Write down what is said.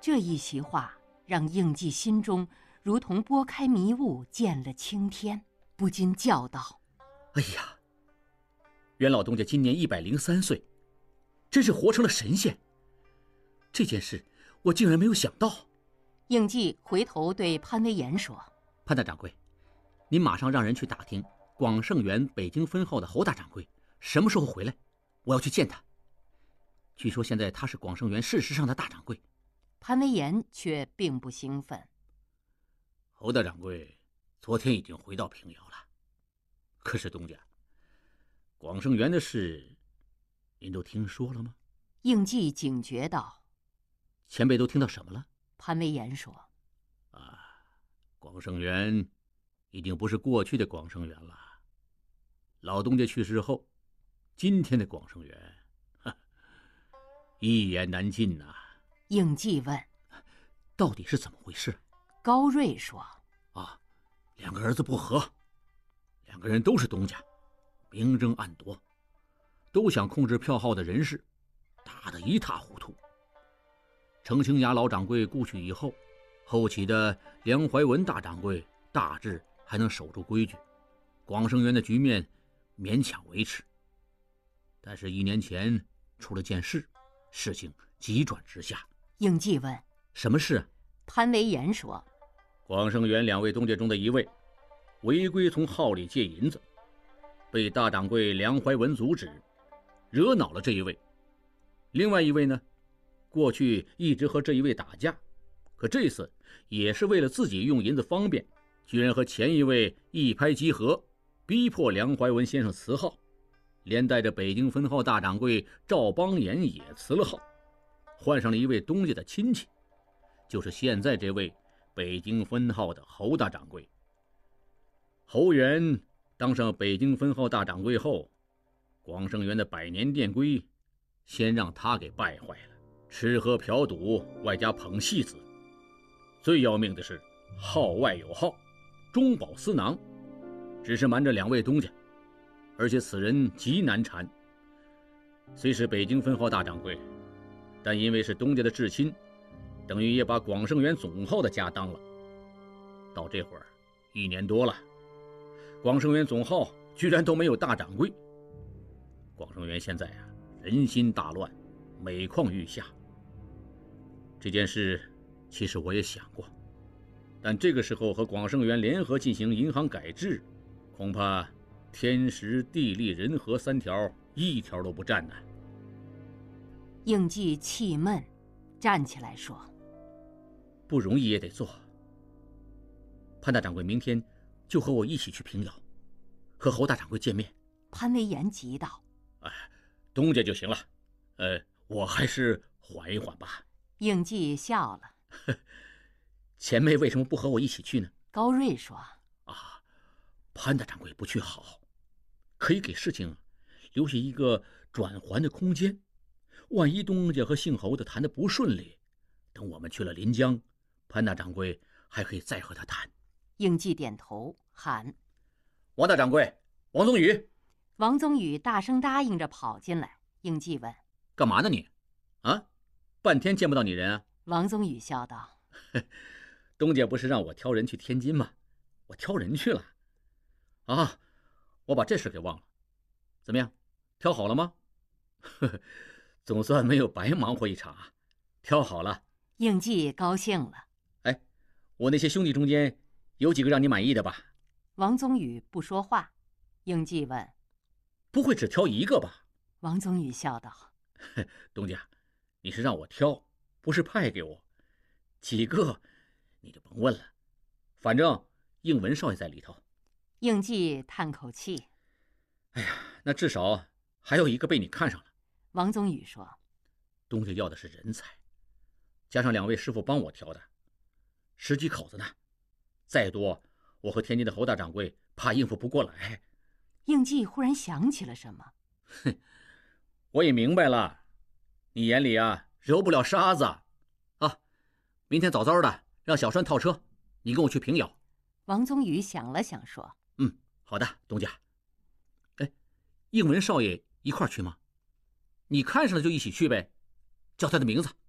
这一席话让应季心中如同拨开迷雾见了青天，不禁叫道： 哎呀，袁老东家今年103岁，真是活成了神仙。这件事我竟然没有想到。 应季回头对潘威严说： 潘大掌柜，您马上让人去打听广盛园北京分号的侯大掌柜什么时候回来，我要去见他。据说现在他是广盛园事实上的大掌柜。 潘威严却并不兴奋。 侯大掌柜昨天已经回到平遥了，可是东家，广盛园的事您都听说了吗？ 应季警觉道： 前辈都听到什么了？ 潘威严说： 广盛园已经不是过去的广盛园了。老东家去世后，今天的广盛园一言难尽呐。 应季问： 到底是怎么回事？ 高瑞说： 两个儿子不和，两个人都是东家，明争暗夺，都想控制票号的人事，打得一塌糊涂。程清雅老掌柜故去以后，后起的梁怀文大掌柜大致还能守住规矩，广盛园的局面勉强维持。但是1年前出了件事，事情急转直下。 应季问： 什么事？ 潘威严说： 广盛园2位东家中的一位违规从号里借银子，被大掌柜梁怀文阻止，惹恼了这一位。另外一位呢，过去一直和这一位打架，可这次也是为了自己用银子方便，居然和前一位一拍即合，逼迫梁怀文先生辞号，连带着北京分号大掌柜赵邦彦也辞了号，换上了一位东家的亲戚，就是现在这位北京分号的侯大掌柜。侯元当上北京分号大掌柜后，广盛园的100年店规先让他给败坏了，吃喝嫖赌外加捧戏子，最要命的是号外有号，中饱私囊，只是瞒着2位东家，而且此人极难缠。虽是北京分号大掌柜，但因为是东家的至亲，等于也把广盛园总号的家当了。到这会儿1年多了，广盛园总号居然都没有大掌柜。广盛园现在人心大乱，每况愈下。这件事其实我也想过，但这个时候和广盛园联合进行银行改制，恐怕天时地利人和3条1条都不占呢。 应季气闷，站起来说： 不容易也得做。潘大掌柜明天就和我一起去平遥，和侯大掌柜见面。 潘威严急道： 东家就行了，我还是缓一缓吧。 应季笑了： 前辈为什么不和我一起去呢？ 高瑞说： 潘大掌柜不去好，可以给事情留下一个转圜的空间。万一东家和姓侯的谈得不顺利，等我们去了临江，潘大掌柜还可以再和他谈。 应季点头喊： 王大掌柜，王宗宇。 王宗宇大声答应着跑进来。应季问： 干嘛呢你？半天见不到你人啊？ 王宗宇笑道： 东家不是让我挑人去天津吗？我挑人去了。我把这事给忘了。怎么样，挑好了吗？总算没有白忙活一场啊，挑好了。 应季高兴了。 我那些兄弟中间有几个让你满意的吧？ 王宗宇不说话。应季问： 不会只挑一个吧？ 王宗宇笑道： 东家，你是让我挑，不是派给我。几个你就甭问了，反正应文少爷在里头。 应季叹口气： 那至少还有一个被你看上了。 王宗宇说： 东家要的是人才，加上2位师傅帮我挑的，10几口子呢，再多我和天津的侯大掌柜怕应付不过来。 应季忽然想起了什么： 我也明白了，你眼里揉不了沙子明天早早的让小栓套车，你跟我去平遥。 王宗宇想了想说： 好的，东家。应文少爷一块去吗？你看上了就一起去呗，叫他的名字。